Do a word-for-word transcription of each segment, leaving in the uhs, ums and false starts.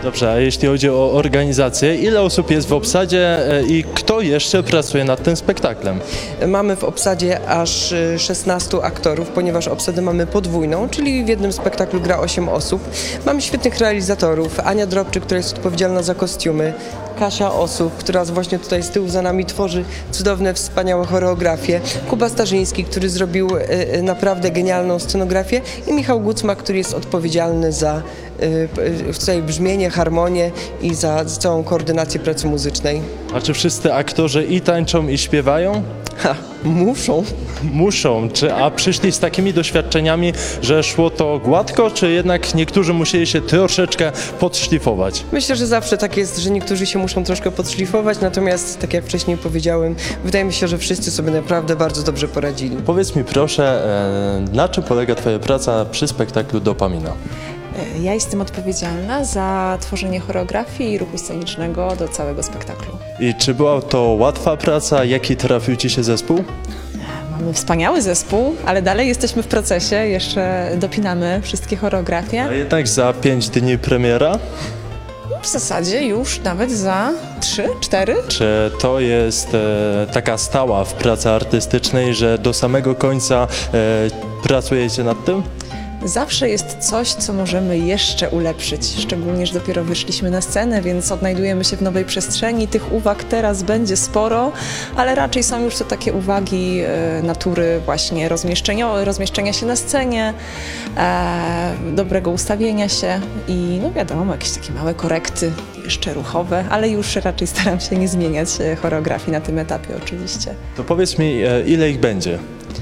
Dobrze, a jeśli chodzi o organizację, ile osób jest w obsadzie e, i kto jeszcze pracuje nad tym spektaklem? Mamy w obsadzie aż y, szesnastu aktorów, ponieważ obsadę mamy podwójną, czyli w jednym spektaklu gra osiem osób. Mamy świetnych realizatorów. Ania Drobczyk, która jest odpowiedzialna za kostiumy, Kasia Osób, która właśnie tutaj z tyłu za nami tworzy cudowne, wspaniałe choreografie, Kuba Starzyński, który zrobił y, y, naprawdę genialną scenografię i Michał Gucma, który jest odpowiedzialny za y, y, tutaj brzmienie, harmonię i za, za całą koordynację pracy muzycznej. A czy wszyscy aktorzy i tańczą, i śpiewają? Ha, muszą. Muszą. Czy, a przyszli z takimi doświadczeniami, że szło to gładko, czy jednak niektórzy musieli się troszeczkę podszlifować? Myślę, że zawsze tak jest, że niektórzy się muszą troszkę podszlifować, natomiast tak jak wcześniej powiedziałem, wydaje mi się, że wszyscy sobie naprawdę bardzo dobrze poradzili. Powiedz mi proszę, e, na czym polega Twoja praca przy spektaklu Dopamina? Ja jestem odpowiedzialna za tworzenie choreografii i ruchu scenicznego do całego spektaklu. I czy była to łatwa praca? Jaki trafił Ci się zespół? Mamy wspaniały zespół, ale dalej jesteśmy w procesie, jeszcze dopinamy wszystkie choreografie. A jednak za pięć dni premiera? W zasadzie już nawet za trzy, cztery. Czy to jest e, taka stała w pracy artystycznej, że do samego końca e, pracujecie nad tym? Zawsze jest coś, co możemy jeszcze ulepszyć, szczególnie, że dopiero wyszliśmy na scenę, więc odnajdujemy się w nowej przestrzeni. Tych uwag teraz będzie sporo, ale raczej są już to takie uwagi e, natury właśnie rozmieszczenia, rozmieszczenia się na scenie, e, dobrego ustawienia się i no wiadomo, jakieś takie małe korekty, jeszcze ruchowe, ale już raczej staram się nie zmieniać e, choreografii na tym etapie oczywiście. To powiedz mi, e, ile ich będzie?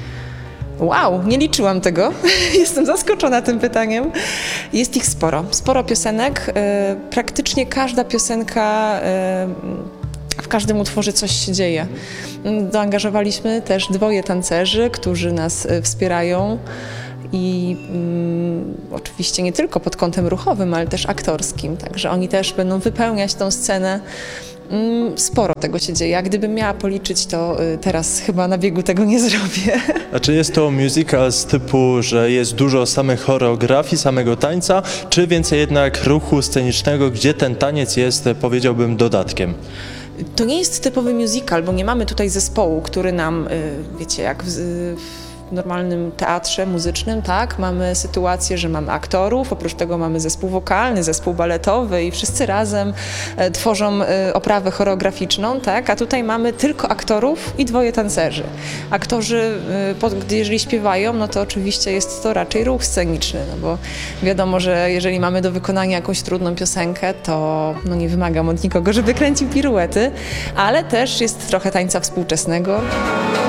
Wow, nie liczyłam tego. Jestem zaskoczona tym pytaniem. Jest ich sporo. Sporo piosenek. E, praktycznie każda piosenka, e, w każdym utworze coś się dzieje. Doangażowaliśmy też dwoje tancerzy, którzy nas e, wspierają. I mm, oczywiście nie tylko pod kątem ruchowym, ale też aktorskim. Także oni też będą wypełniać tą scenę. Sporo tego się dzieje. Jak gdybym miała policzyć, to y, teraz chyba na biegu tego nie zrobię. A czy jest to musical z typu, że jest dużo samej choreografii, samego tańca, czy więcej jednak ruchu scenicznego, gdzie ten taniec jest, powiedziałbym, dodatkiem? To nie jest typowy musical, bo nie mamy tutaj zespołu, który nam, y, wiecie, jak w, w normalnym teatrze muzycznym, tak, mamy sytuację, że mamy aktorów, oprócz tego mamy zespół wokalny, zespół baletowy i wszyscy razem e, tworzą e, oprawę choreograficzną, tak, a tutaj mamy tylko aktorów i dwoje tancerzy. Aktorzy, e, pod, gdy jeżeli śpiewają, no to oczywiście jest to raczej ruch sceniczny, no bo wiadomo, że jeżeli mamy do wykonania jakąś trudną piosenkę, to no nie wymagam od nikogo, żeby kręcił piruety, ale też jest trochę tańca współczesnego.